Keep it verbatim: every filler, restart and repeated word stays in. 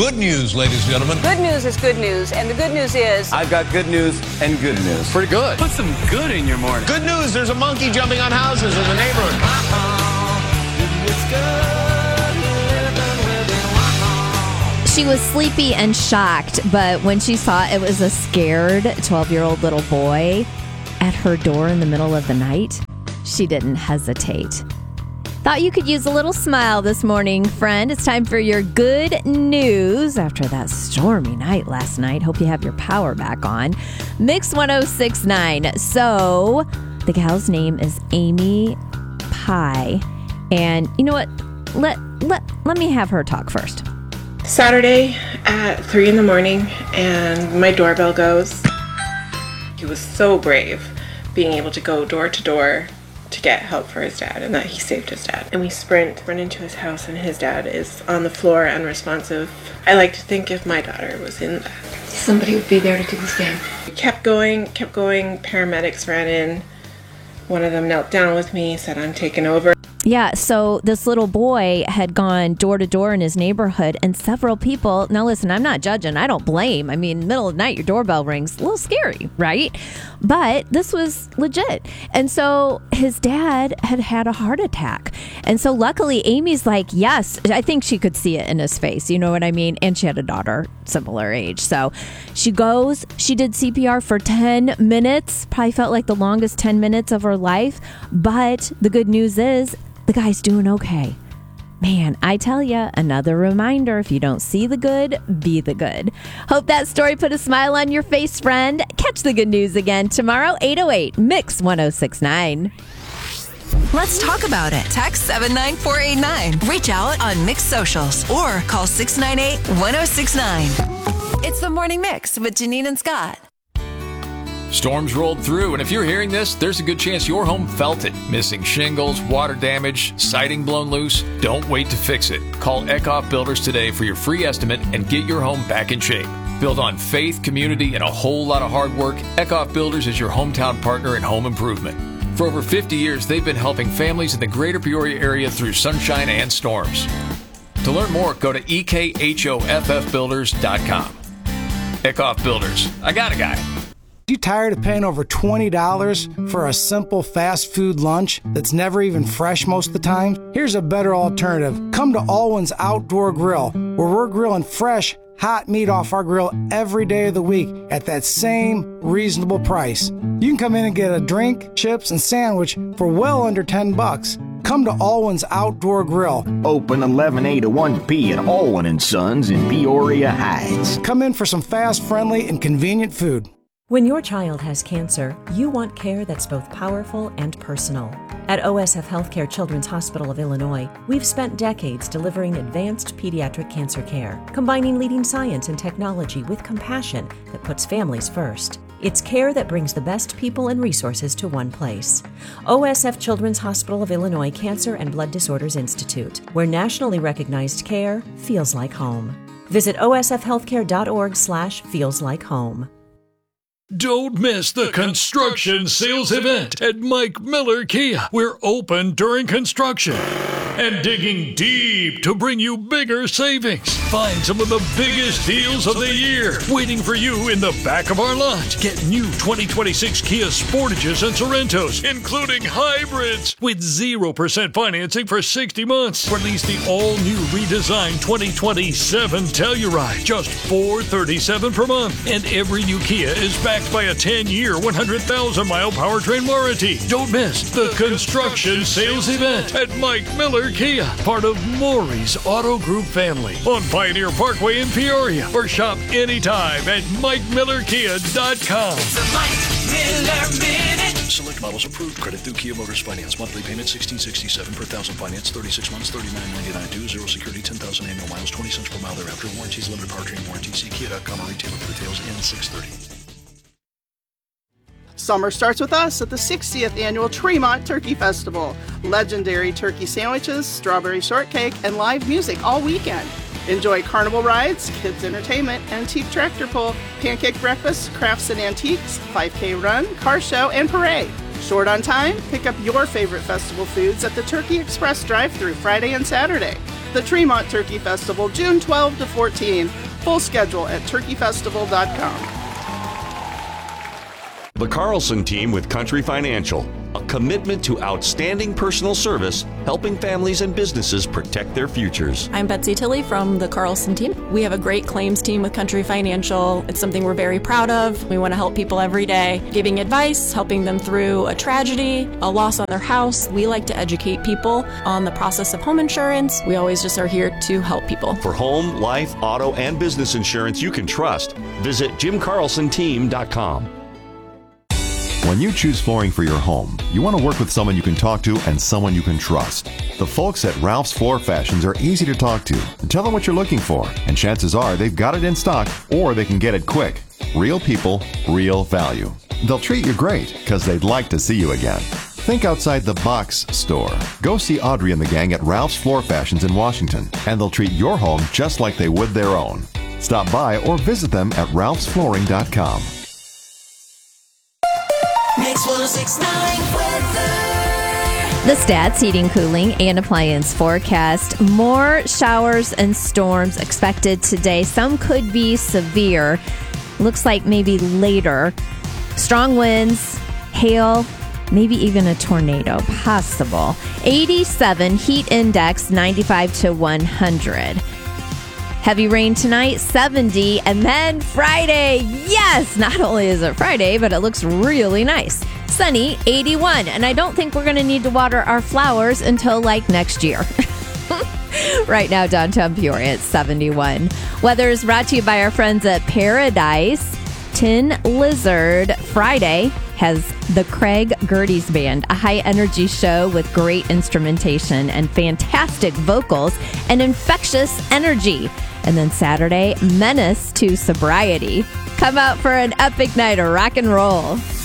good news, ladies and gentlemen. Good news is good news, and the good news is... I've got good news and good news. Pretty good. Put some good in your morning. Good news, there's a monkey jumping on houses in the neighborhood. She was sleepy and shocked, but when she saw it was a scared twelve-year-old little boy at her door in the middle of the night, she didn't hesitate. Thought you could use a little smile this morning, friend. It's time for your good news after that stormy night last night. Hope you have your power back on. Mix one oh six point nine. So, the gal's name is Amy Pie. And you know what? Let, let, let me have her talk first. Saturday at three in the morning, and my doorbell goes. He was so brave being able to go door to door to get help for his dad, and that he saved his dad. And we sprint, run into his house, and his dad is on the floor, unresponsive. I like to think if my daughter was in that, somebody would be there to do the same. We kept going, kept going. Paramedics ran in. One of them knelt down with me, said, "I'm taking over." Yeah, so this little boy had gone door to door in his neighborhood, and several people, now listen, I'm not judging, I don't blame. I mean, middle of the night, your doorbell rings, a little scary, right? But this was legit. And so his dad had had a heart attack. And so luckily, Amy's like, yes, I think she could see it in his face, you know what I mean? And she had a daughter similar age. So she goes, she did C P R for ten minutes, probably felt like the longest ten minutes of her life. But the good news is, the guy's doing okay. Man, I tell you, another reminder, if you don't see the good, be the good. Hope that story put a smile on your face, friend. Catch the good news again tomorrow, eight oh eight, Mix one oh six point nine. Let's talk about it. Text seven nine four eight nine. Reach out on Mix Socials or call six nine eight, one oh six nine. It's the Morning Mix with Janine and Scott. Storms rolled through, and if you're hearing this, there's a good chance your home felt it. Missing shingles, water damage, siding blown loose. Don't wait to fix it. Call Eckhoff Builders today for your free estimate and get your home back in shape. Built on faith, community, and a whole lot of hard work, Eckhoff Builders is your hometown partner in home improvement. For over fifty years, they've been helping families in the greater Peoria area through sunshine and storms. To learn more, go to E K H O F F builders dot com. Eckhoff Builders. I got a guy. You tired of paying over twenty dollars for a simple fast food lunch that's never even fresh most of the time? Here's a better alternative. Come to Alwyn's Outdoor Grill, where we're grilling fresh, hot meat off our grill every day of the week at that same reasonable price. You can come in and get a drink, chips, and sandwich for well under ten bucks. Come to Alwyn's Outdoor Grill. Open eleven A to one P at Alwyn and Sons in Peoria Heights. Come in for some fast, friendly, and convenient food. When your child has cancer, you want care that's both powerful and personal. At O S F Healthcare Children's Hospital of Illinois, we've spent decades delivering advanced pediatric cancer care, combining leading science and technology with compassion that puts families first. It's care that brings the best people and resources to one place. O S F Children's Hospital of Illinois Cancer and Blood Disorders Institute, where nationally recognized care feels like home. Visit O S F healthcare dot org slash feels like home. Don't miss the construction sales event at Mike Miller Kia. We're open during construction and digging deep to bring you bigger savings. Find some of the biggest deals of the year waiting for you in the back of our lot. Get new twenty twenty-six Kia Sportages and Sorrentos, including hybrids, with zero percent financing for sixty months. Release the all-new redesigned twenty twenty-seven Telluride, just four hundred thirty-seven dollars per month. And every new Kia is backed by a ten-year, one hundred thousand mile powertrain warranty. Don't miss the construction sales event at Mike Miller Kia, part of Maury's Auto Group family on Pioneer Parkway in Peoria, or shop anytime at mike miller kia dot com. It's a Mike Miller Minute. Select models approved. Credit through Kia Motors Finance. Monthly payment sixteen sixty-seven per thousand. Finance thirty-six months, thirty-nine ninety-nine due. Zero security, ten thousand annual miles, twenty cents per mile thereafter. Warranties limited powertrain warranty. See kia dot com or retailer for details. N six thirty. Summer starts with us at the sixtieth Annual Tremont Turkey Festival. Legendary turkey sandwiches, strawberry shortcake, and live music all weekend. Enjoy carnival rides, kids entertainment, antique tractor pull, pancake breakfast, crafts and antiques, five K run, car show, and parade. Short on time? Pick up your favorite festival foods at the Turkey Express drive-thru Friday and Saturday. The Tremont Turkey Festival, June twelfth to fourteenth. Full schedule at turkey festival dot com. The Carlson Team with Country Financial. A commitment to outstanding personal service, helping families and businesses protect their futures. I'm Betsy Tilley from the Carlson Team. We have a great claims team with Country Financial. It's something we're very proud of. We want to help people every day, giving advice, helping them through a tragedy, a loss on their house. We like to educate people on the process of home insurance. We always just are here to help people. For home, life, auto, and business insurance you can trust, visit jim carlson team dot com. When you choose flooring for your home, you want to work with someone you can talk to and someone you can trust. The folks at Ralph's Floor Fashions are easy to talk to. Tell them what you're looking for, and chances are they've got it in stock or they can get it quick. Real people, real value. They'll treat you great because they'd like to see you again. Think outside the box store. Go see Audrey and the gang at Ralph's Floor Fashions in Washington, and they'll treat your home just like they would their own. Stop by or visit them at ralphs flooring dot com. Mix one oh six point nine weather. The Stats Heating, Cooling, and Appliance forecast. More showers and storms expected today. Some could be severe. Looks like maybe later. Strong winds, hail, maybe even a tornado possible. eighty-seven, heat index ninety-five to one hundred. Heavy rain tonight, seventy, and then Friday. Yes, not only is it Friday, but it looks really nice. Sunny, eighty-one, and I don't think we're going to need to water our flowers until like next year. Right now, downtown Peoria, it's seventy-one. Weather is brought to you by our friends at Paradise. Tin Lizard Friday has the Craig Gerdes Band, a high-energy show with great instrumentation and fantastic vocals and infectious energy. And then Saturday, Menace to Sobriety. Come out for an epic night of rock and roll.